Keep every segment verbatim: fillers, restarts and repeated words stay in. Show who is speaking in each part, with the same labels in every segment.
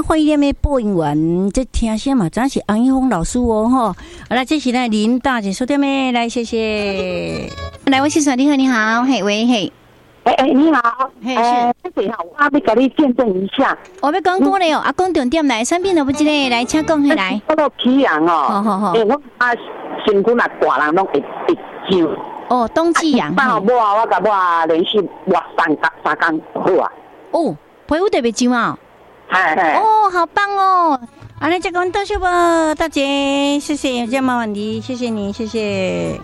Speaker 1: 花莲的播音员，这听声嘛，真是洪一峰老师哦，吼。好了，这是呢林大姐收点咩？来，谢谢。来，我是说你好，你好，嘿喂嘿。
Speaker 2: 哎哎，你好，哎，这个哈，我要给你见证一下。
Speaker 1: 我要讲过了哦，啊，讲重点来，产品都不知嘞，来，请讲起来。
Speaker 2: 我到皮阳哦，
Speaker 1: 好好好。
Speaker 2: 哎，我啊，身躯嘛大人拢会会痒。
Speaker 1: 哦，冬季痒。
Speaker 2: 然后我我甲我连续活三工三工好啊。
Speaker 1: 哦，皮肤特别痒啊。
Speaker 2: 哎哎。
Speaker 1: 哦，好棒哦！啊，来，这个多谢吧，大姐，谢谢，这麻烦你，谢谢你，谢谢。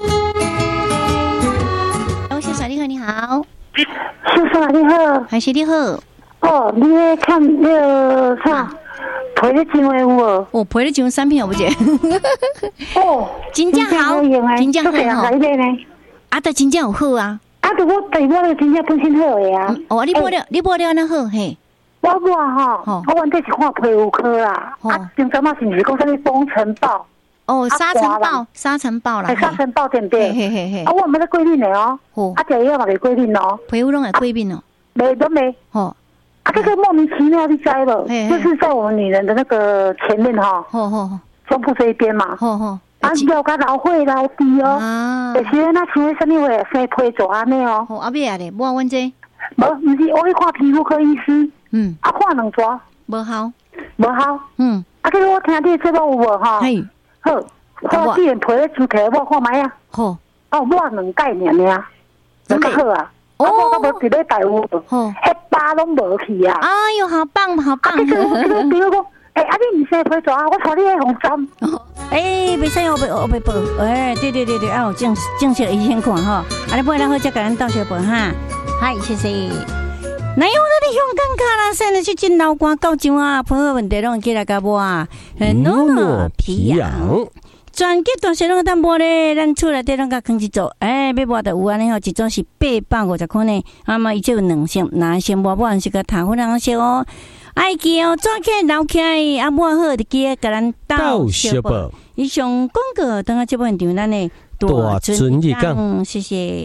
Speaker 1: 我先生你好，你好。
Speaker 2: 先生你好，
Speaker 1: 还是你好。
Speaker 2: 哦，你咧看那个啥，皮咧痒的有无？
Speaker 1: 哦，皮咧痒产品有不姐？
Speaker 2: 哦，
Speaker 1: 真正好，真正好吼。啊，都真正有好啊。
Speaker 2: 啊，对我对我咧真正本身好的啊。
Speaker 1: 哦，你抹了，你抹了那好嘿。
Speaker 2: 我抹吼，我原底是看皮肤科啦。啊，前阵嘛是不是讲啥物风尘暴？
Speaker 1: 哦，沙尘暴，沙尘暴啦，
Speaker 2: 沙尘暴对不对？嘿嘿嘿。啊，我唔咧过敏的哦，啊，食药嘛袂过敏哦，
Speaker 1: 皮肤拢会过敏哦，
Speaker 2: 没都没。哦，啊，这个莫名其妙，你知了，就是在我们女人的那个前面哈，哦哦，胸部这一边嘛，哦哦，啊，腰甲老血老低哦，啊，有时那像什么会生皮疹安尼哦。
Speaker 1: 哦，阿妹啊咧，我阮这，
Speaker 2: 无，唔是，我去看皮肤科医师，嗯，啊，看两抓，
Speaker 1: 无效，
Speaker 2: 无效，嗯，啊，这个我听你这个有无哈？嘿。好，我既然皮咧煮起来，我看卖啊。好，哦，我两盖尔尔，就较好啊。哦，我都无伫咧台湾，哦，迄疤拢无去啊。
Speaker 1: 哎呦，好棒，好棒！
Speaker 2: 啊，这个这个比如讲，哎，啊，你唔生皮疹啊？我带你去红针。
Speaker 1: 哎，袂使我袂我袂报。哎，对对对对，啊，有正正式的医生看吼。啊，你买咱好，再甲咱到时报哈。嗨，谢谢。哪有那里香港卡啦？现在是真老瓜高酱啊，皮肤问题拢起来甲无啊？诺诺皮痒，全结大小拢当无咧，咱厝内底拢甲放一组，哎，要无就有安尼吼，一组是八百五十块呢，啊嘛伊就有两色，那先无无是个头粉红色哦，爱记哦，抓起来捞起来，啊抹好就记甲咱倒小报。以上广告等下这部现场咱的大春日讲，谢谢。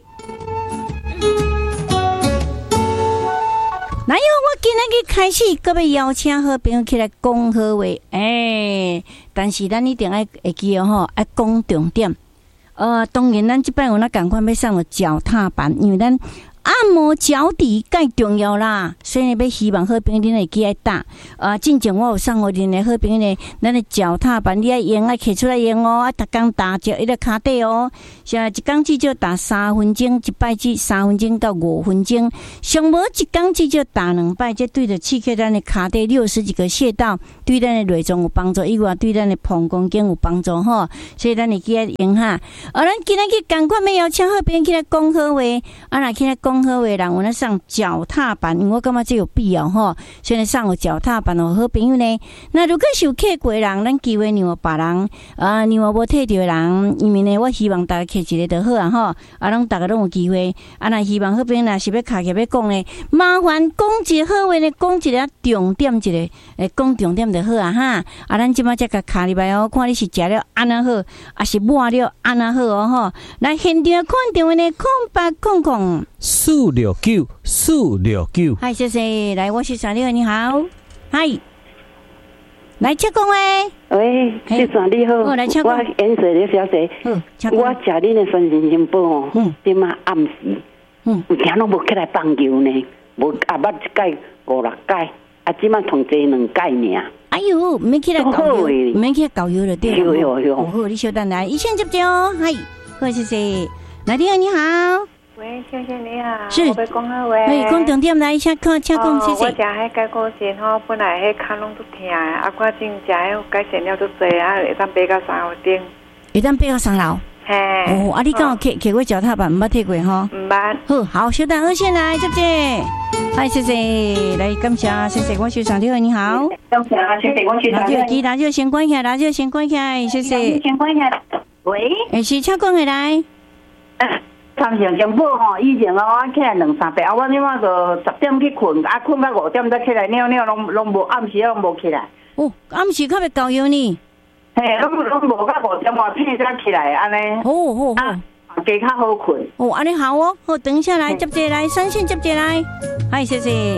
Speaker 1: 哪有我今日开始，搁要邀请好朋友起来讲好话，诶、欸，但是咱一定爱会记哦吼，爱讲重点。呃，当然咱即摆有那赶快要上了脚踏板，因为咱按摩脚底介重要啦，所以呢，要希望好朋友恁会记爱打。啊，之前我有送互恁的好朋友呢，咱的脚踏板你爱用，爱摕出来用哦，啊，逐工打脚伊个骹底哦，像一工至少打三分钟，一摆至三分钟到五分钟，上无一工至少打两摆，这对着刺激咱的骹底六十几个穴道，对咱的内脏有帮助，以外对咱的膀胱经有帮助吼，所以咱会记爱用哈。啊，咱今日去赶快要邀请好朋友起来讲好话，啊，若起来讲好话，人有咧上脚踏板，因为我感觉这有必要吼，所以上有脚踏板哦，好朋友呢。那如果是有客过人，咱机会让别人啊，让无摕到人，因为呢，我希望大家客一个就好啊吼，啊，拢大家拢有机会。啊，那希望好朋友若是要卡起要讲呢，麻烦讲一个好话呢，讲一个重点一个，诶，讲重点就好啊哈。啊，咱即马才甲卡入来哦，看你是食了安那好，啊是抹了安那好哦吼。来现场看电话呢，空八空空。
Speaker 3: 四六九四六九，
Speaker 1: 嗨，谢谢，来，我是小六，你好，嗨，来请讲诶，
Speaker 2: 喂，谢长你好，
Speaker 1: 我来请讲，
Speaker 2: 我颜色的小姐，
Speaker 1: 嗯，
Speaker 2: 我食恁的酸人参宝哦，嗯，即马暗时，嗯，有听拢无起来放油呢，无啊捌一届五六届，啊，即马同齐两届尔。
Speaker 1: 哎呦，免起来搞油，免起来搞油了，对了，有有有，好，你稍等来，一线接接哦，嗨，好，谢谢，来电你好。
Speaker 4: 喂，先生你好，
Speaker 1: 是，
Speaker 4: 我要讲好话。
Speaker 1: 喂，讲重点来一下，看，请讲，谢谢。
Speaker 4: 我食迄解骨精吼，本来迄骹拢都疼的，啊，我正食迄改善了都济啊，会当爬到三楼顶。
Speaker 1: 会当爬到三楼？
Speaker 4: 嘿。
Speaker 1: 哦，啊，你敢有骑骑过脚踏板？毋捌踢过吼？
Speaker 4: 毋捌。
Speaker 1: 好，好，稍等，二线来，接接。嗨，谢谢，来感谢，谢谢我学长你好，你好。
Speaker 2: 感谢，谢谢我学长。
Speaker 1: 拿手机，拿手先关起来，拿手先关起来，谢谢。
Speaker 2: 先关起来。喂。
Speaker 1: 诶，是请讲下来。
Speaker 2: 参上上宝吼，以前哦，我起来两三百，啊，我即马就十点去困，啊，困到五点再起来，尿尿拢拢无，暗时拢无起来。
Speaker 1: 哦，暗时较袂够油呢。
Speaker 2: 嘿，拢拢无到五点外天才起来，安尼。
Speaker 1: 好好好，
Speaker 2: 加较好困。
Speaker 1: 哦，安尼好哦，好，等一下来接接来，三线接接来，嗨，谢谢。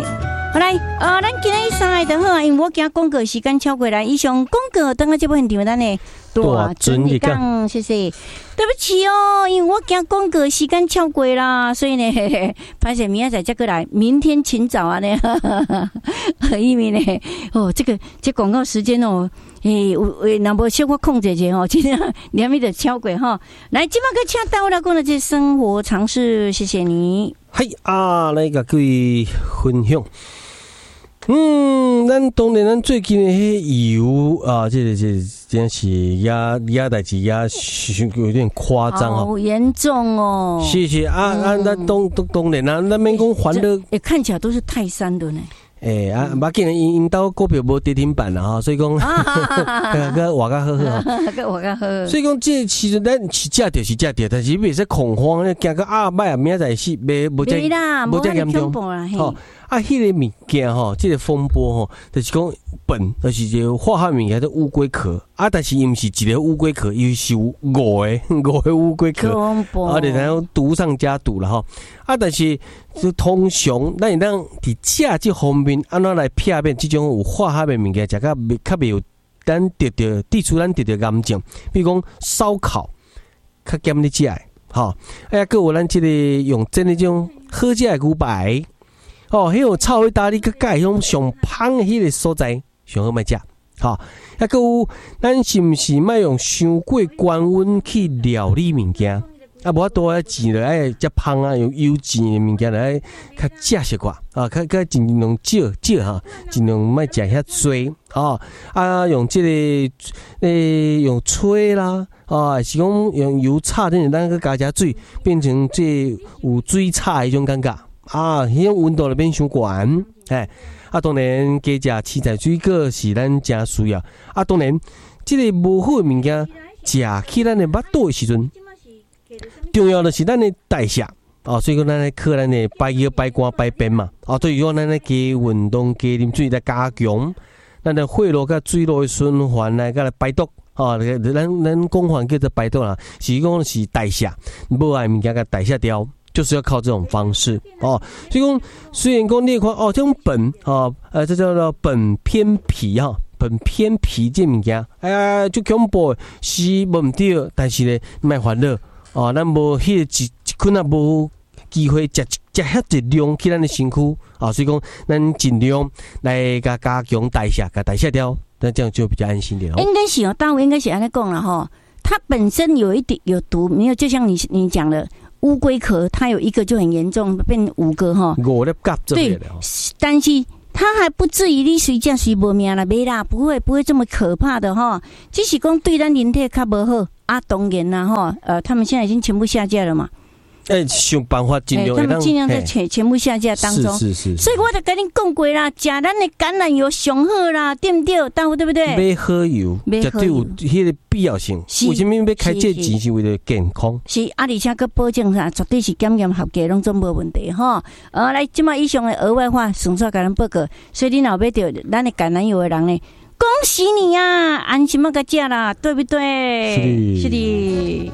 Speaker 1: 好来，呃，咱今日三个就好，因为我惊广告时间超过来，以上广告等下这部现场咱的大准日讲，谢谢。对不起哦，因为我惊广告时间超过啦，所以呢，拍摄明仔载再过来，明天请早啊呢，因为呢，哦，这个这广告时间哦。诶，有诶，那无小可控制者吼，今天两米的超过哈。来，今晚个请到了讲的这生活常识，谢谢你。
Speaker 3: 嘿啊，来甲各位分享。嗯，咱当然咱最近的迄油啊，这个这真是压压代志压有点夸张哦，
Speaker 1: 好严重哦。
Speaker 3: 是是啊，啊，咱当当当然啊，咱免讲烦乐，
Speaker 1: 诶，看起来都是泰山的呢。
Speaker 3: 诶、欸、啊，无紧，因因兜股票无跌停板啦吼，所以讲，个活较好好，
Speaker 1: 个活较好。
Speaker 3: 所以讲，这其实咱是价跌是价跌，但是袂使恐慌，惊个啊歹啊，明仔载死，袂无再无再严重。吼啊，迄个物件吼，这个风波吼，就是讲本，就是一个化学物件叫乌龟壳啊，但是伊毋是一个乌龟壳，伊是五个五个乌龟壳，啊，然后毒上加毒了吼啊，但是就通常咱会当伫食这方面安怎来避免这种有化学的物件，食较袂较袂有咱得着地处咱得着癌症，比如讲烧烤，较减你食的，吼，哎呀，佮有咱这个用真的这种好食的牛排。哦，迄种臭味大，你佮介种上芳的迄个所在，上好卖食。吼，啊，佮有咱是毋是莫用伤过高温去料理物件？啊，无法多啊钱了，爱遮芳啊，用油煎的物件来较食习惯啊，较较尽量少少哈，尽量莫食遐多啊。啊，用即、这个诶、欸、用吹啦，啊，是讲用油炒，等于咱佮加加水，变成这有水炒迄种感觉。啊，迄种温度就变伤悬，哎，啊，当然加食青菜水果是咱真需要。啊，当然，即、這个无好的物件食起咱的腹肚的时阵，重要的是咱的代谢。哦，所以讲咱来靠咱的排尿、排汗、排便嘛。哦，对于讲咱来加运动、加啉水来加强咱的血路甲水路的循环来甲来排毒。哦，咱咱讲法叫做排毒啦，是讲是代谢，无爱物件甲代谢掉。就是要靠这种方式哦，所以讲虽然讲你看哦，这种苯哦，呃，这叫做苯偏皮哈，苯偏皮这物件，哎呀，就恐怖，是无唔对，但是咧，莫烦恼哦，咱无迄个一一困啊，无机会食食遐一量去咱的身躯啊，所以讲咱尽量来加加强代谢，加代谢掉，那这样就比较安心点哦。
Speaker 1: 应该是哦，大卫应该是安尼讲了哈，它本身有一点有毒，没有，就像你你讲的。乌龟壳，它有一个就很严重，变五个哈。
Speaker 3: 五粒甲这
Speaker 1: 对，但是它还不至于你随便随无命啦，没啦，不会不会这么可怕的哈。只是讲对咱人体较无好啊，当然啦哈。呃，他们现在已经全部下架了嘛。
Speaker 3: 哎，想办法尽量，
Speaker 1: 他们尽量在全全部下架当中，
Speaker 3: 是是是。
Speaker 1: 所以我就跟你讲过啦，食咱的橄榄油上好啦，对不对？对不对？
Speaker 3: 买好油，绝对有迄个必要性。为什么要开这钱？是为了健康。
Speaker 1: 是啊，而且个保证啥，绝对是检验合格，拢总无问题哈。呃，来，即马以上的额外话，纯粹甲咱报告。所以你若买着咱的橄榄油的人呢，恭喜你呀、啊，安心要甲食啦，对不对？是的，是的。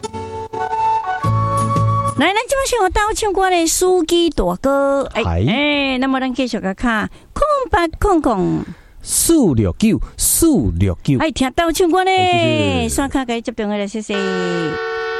Speaker 1: 来，咱即摆先有到唱歌的司机大哥，哎哎，那么咱继续个卡空八空空
Speaker 3: 四六九四六九，
Speaker 1: 哎，听到唱歌呢，刷卡给这边的谢谢。